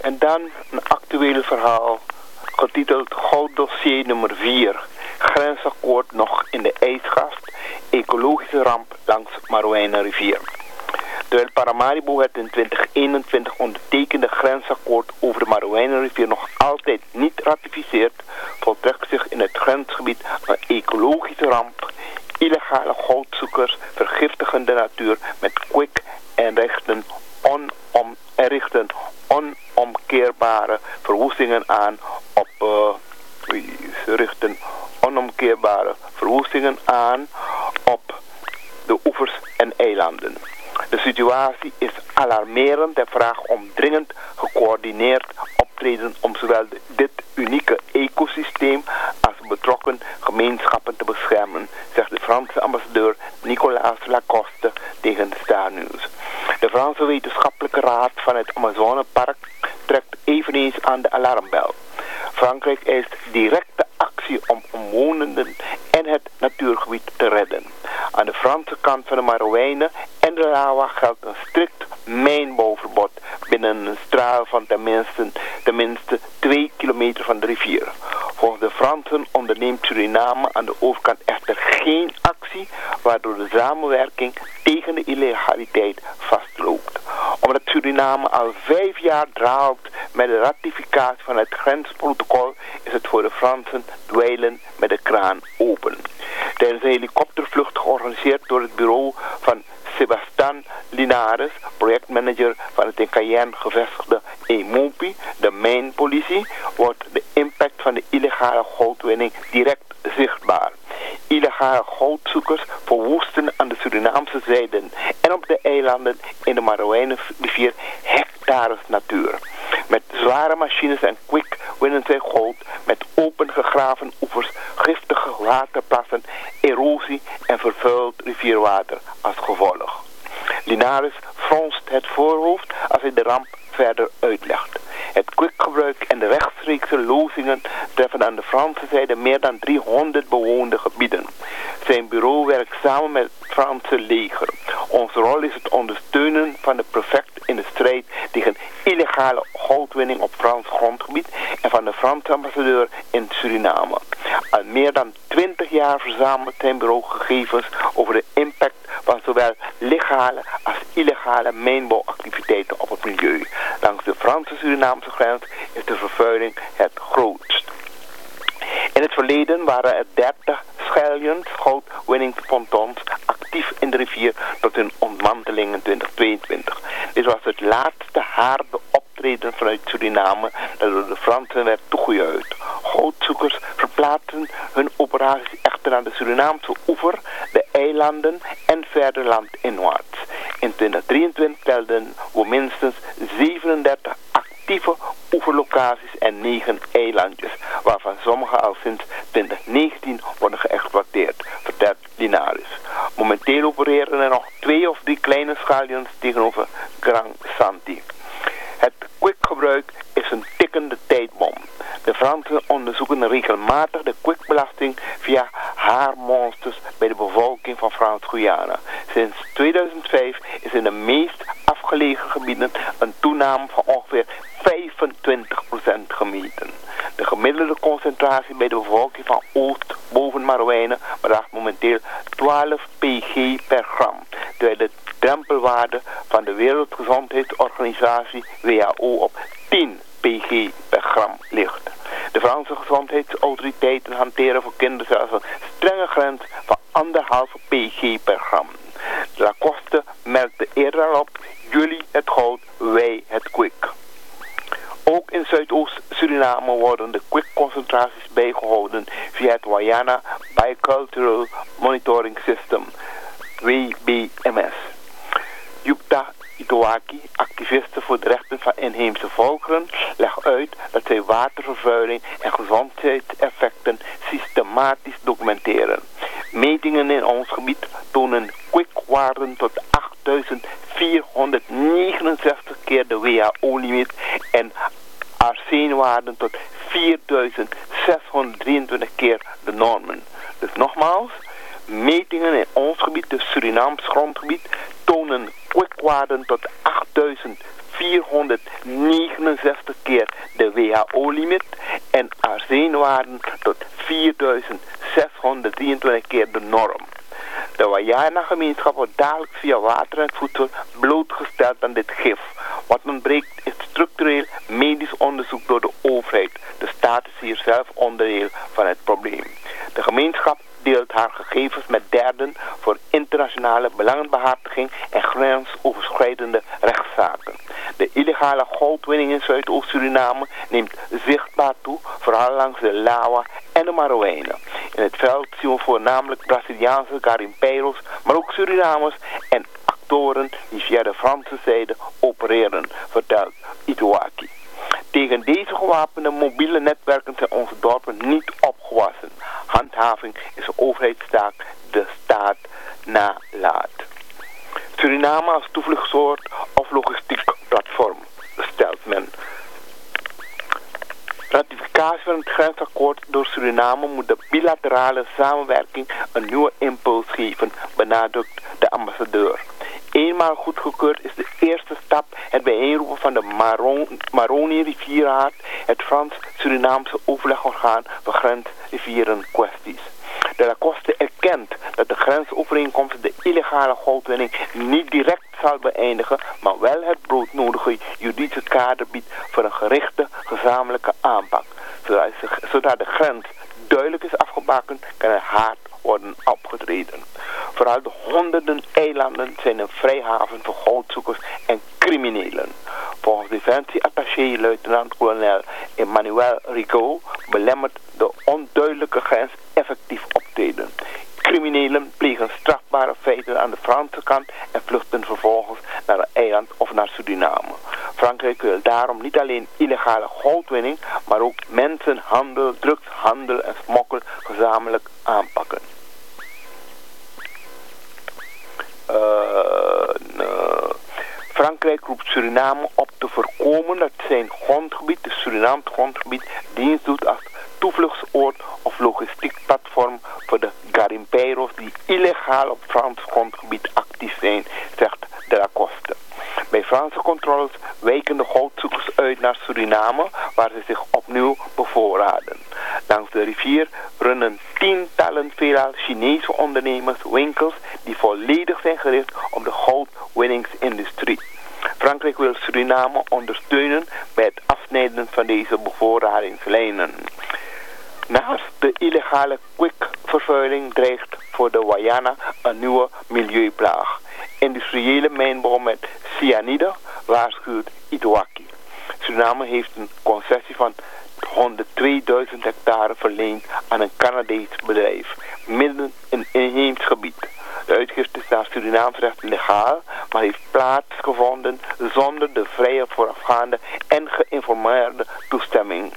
En dan een actueel verhaal getiteld Gouddossier nummer 4. Grensakkoord nog in de ijskast. Ecologische ramp langs Marouwijnenrivier. Terwijl Paramaribo het in 2021 ondertekende grensakkoord over de Marouwijnenrivier nog altijd niet ratificeert, voltrekt zich in het grensgebied een ecologische ramp. Illegale goudzoekers vergiftigen de natuur met kwik en richten onomkeerbare verwoestingen aan op de oevers en eilanden. De situatie is alarmerend en vraagt om dringend gecoördineerd optreden om zowel dit unieke ecosysteem als betrokken gemeenschappen te beschermen, zegt de Franse ambassadeur Nicolas Lacoste tegen de Star News. De Franse wetenschappelijke raad van het Amazonepark trekt eveneens aan de alarmbel. Frankrijk eist directe actie om omwonenden en het natuurgebied te redden. Aan de Franse kant van de Marouwijnen en de Lawa geldt een strikt mijnbouwverbod binnen een straal van tenminste 2 kilometer van de rivier. Volgens de Fransen onderneemt Suriname aan de overkant echter geen actie, waardoor de samenwerking tegen de illegaliteit vastloopt. Omdat Suriname al 5 jaar draalt met de ratificatie van het grensprotocol, is het voor de Fransen dweilen met de kraan open. Tijdens een helikoptervlucht georganiseerd door het bureau van Sébastien Linares, projectmanager van het in Cayenne gevestigde EMOPI, de mijnpolitie, wordt de impact van de illegale goudwinning direct zichtbaar. Illegale goudzoekers verwoesten aan de Surinaamse zijde en op de eilanden in de Marouwijnenrivier hectares natuur. Met zware machines en kwik winnen zij goud met opengegraven oevers, giftige waterplassen, erosie en vervuild rivierwater als gevolg. Linares fronst het voorhoofd als hij de ramp verder uitlegt. Het kwikgebruik en de rechtstreekse lozingen treffen aan de Franse zijde meer dan 300 bewoonde gebieden. Zijn bureau werkt samen met het Franse leger. Onze rol is het ondersteunen van de prefect in de strijd tegen illegale goudwinning op Frans grondgebied en van de Franse ambassadeur in Suriname. Al meer dan 20 jaar verzamelt zijn bureau gegevens over de impact van zowel legale als illegale mijnbouwactiviteiten op het milieu. Langs de Franse-Surinaamse grens is de vervuiling het grootst. In het verleden waren er 30 schellions goudwinningspontons actief in de rivier tot hun ontmanteling in 2022. Dit was het laatste harde optreden vanuit Suriname dat door de Fransen werd toegejuicht. Goudzoekers verplaatsen hun operaties echter naar de Surinaamse oever, de eilanden en verder landinwaarts. In 2023 telden we minstens 37 actieve oeverlocaties en 9 eilandjes, waarvan sommige al sinds 2019 worden geëxploiteerd, vertelt Linares. Momenteel opereren er nog 2 of 3 kleine schallions tegenover Grand Santi. Het kwikgebruik is een tikkende tijdbom. De Fransen onderzoeken regelmatig de kwikbelasting via haarmonsters bij de bevolking van Frans-Guyana. Sinds 2005 is in de meest afgelegen gebieden een toename van ongeveer 25% gemeten. De gemiddelde concentratie bij de bevolking van Oost boven Marouwijnen bedraagt momenteel 12 pg per gram, terwijl de drempelwaarde van de Wereldgezondheidsorganisatie WHO op 10 pg per gram ligt. De Franse gezondheidsautoriteiten hanteren voor kinderen zelfs een strenge grens van 1,5 pg per gram. Lacoste merkte eerder al op: jullie het goud, wij het kwik. Ook in Zuidoost-Suriname worden de kwikconcentraties bijgehouden via het Wayana Bicultural Monitoring System, WBMS. Jupta Itowaki, activiste voor de rechten van inheemse volkeren, legt uit dat zij watervervuiling en gezondheidseffecten systematisch documenteren. Metingen in ons gebied tonen kwikwaarden tot 8469 keer de WHO-limiet en arsenwaarden tot 4623 keer de normen. Dus nogmaals, metingen in ons gebied, dus Surinaams grondgebied, tonen kwikwaarden tot 469 keer de WHO-limiet en arsenwaarden tot 4623 keer de norm. De Wayana-gemeenschap wordt dagelijks via water en voedsel blootgesteld aan dit gif. Wat ontbreekt is structureel medisch onderzoek door de overheid. De staat is hier zelf onderdeel van het probleem. De gemeenschap deelt haar gegevens met derden voor internationale belangenbehartiging en grensoverschrijdende rechtszaken. De illegale goudwinning in Zuidoost-Suriname neemt zichtbaar toe, vooral langs de Lawa en de Marowijnen. In het veld zien we voornamelijk Braziliaanse garimpeiros, maar ook Surinamers en actoren die via de Franse zijde opereren, vertelt Ituaki. Tegen deze gewapende mobiele netwerken zijn onze dorpen niet opgewassen. Handhaving is een overheidstaak de staat nalaat. Suriname als toevluchtsoord of logistiek platform, stelt men. Ratificatie van het grensakkoord door Suriname moet de bilaterale samenwerking een nieuwe impuls geven, benadrukt de ambassadeur. Eenmaal goedgekeurd is de eerste stap het bijeenroepen van de Maroni-rivierraad, het Frans-Surinaamse overlegorgaan voor grensrivierenkwesties. De Lacoste erkent dat de grensovereenkomst de illegale goudwinning niet direct zal beëindigen, maar wel het broodnodige juridische kader biedt voor een gerichte gezamenlijke aanpak. Zodat de grens duidelijk is afgebakken, kan er hard worden opgetreden. Vooral de honderden eilanden zijn een vrijhaven voor goudzoekers en criminelen. Volgens defensieattaché luitenant-kolonel Emmanuel Rigaud belemmert de onduidelijke grens effectief optreden. Criminelen plegen strafbare feiten aan de Franse kant en vluchten vervolgens naar een eiland of naar Suriname. Frankrijk wil daarom niet alleen illegale goudwinning, maar ook mensenhandel, drugshandel en smokkel gezamenlijk aanpakken. Frankrijk roept Suriname op te voorkomen dat zijn grondgebied, het Surinaams grondgebied, dienst doet als toevluchtsoord of logistiek platform voor de garimpeiros die illegaal op Frans grondgebied actief zijn, zegt de Lacoste. Bij Franse controles wijken de goudzoekers uit naar Suriname, waar ze zich opnieuw bevoorraden. Langs de rivier runnen tientallen veelal Chinese ondernemers winkels die volledig zijn gericht op de goudwinningsindustrie. Frankrijk wil Suriname ondersteunen bij het afsnijden van deze bevoorradingslijnen. Naast de illegale kwikvervuiling dreigt voor de Wayana een nieuwe milieuplaag. Industriële mijnbouw met cyanide waarschuwt Ituaki. Suriname heeft een concessie van 102.000 hectare verleend aan een Canadees bedrijf, midden in inheems gebied. De uitgifte is naar Surinaams recht legaal, maar heeft plaatsgevonden zonder de vrije voorafgaande en geïnformeerde toestemming,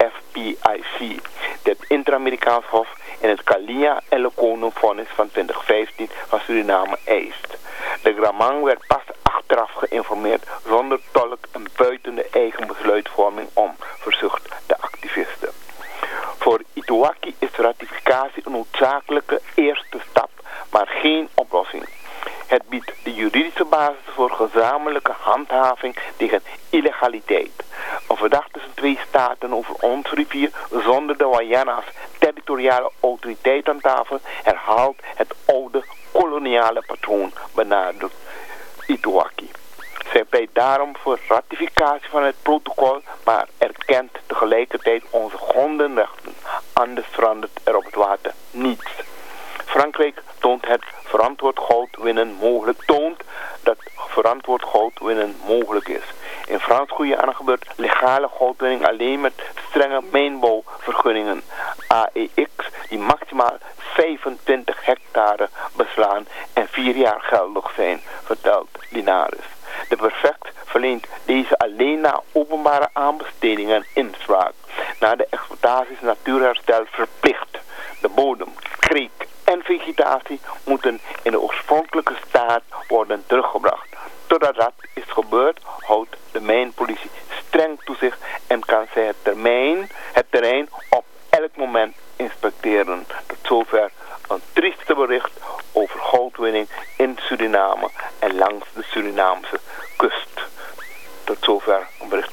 FPIC, dit Inter-Amerikaans Hof in het Kalia en Locono-vonnis van 2015 van Suriname eist. De Gramang werd pas achteraf geïnformeerd zonder tolk en buiten de eigen besluitvorming om, verzucht de activisten. Voor Ituaki is ratificatie een noodzakelijke eerste stap, maar geen oplossing. Het biedt de juridische basis voor gezamenlijke handhaving tegen illegaliteit. Een verdachte tussen twee staten over onze rivier zonder de Wayana's territoriale autoriteit aan tafel herhaalt het oude koloniale patroon, benadrukt Ituaki. Zij pleit daarom voor ratificatie van het protocol, maar erkent tegelijkertijd onze grondenrechten. Anders verandert er op het water niets. Frankrijk toont dat verantwoord goudwinnen mogelijk is. In Frans-Guyana gebeurt legale goudwinning alleen met strenge mijnbouwvergunningen, AEX, die maximaal 25 hectare beslaan en 4 jaar geldig zijn, vertelt Linares. De prefect verleent deze alleen na openbare aanbestedingen inspraak. Na de exploitatie is natuurherstel verplicht. De bodem, kreek en vegetatie moeten in de oorspronkelijke staat worden teruggebracht. Totdat dat is gebeurd, houdt de mijnpolitie streng toezicht en kan zij het terrein op elk moment inspecteren. Tot zover een trieste bericht over goudwinning in Suriname en langs de Surinaamse kust. Tot zover een bericht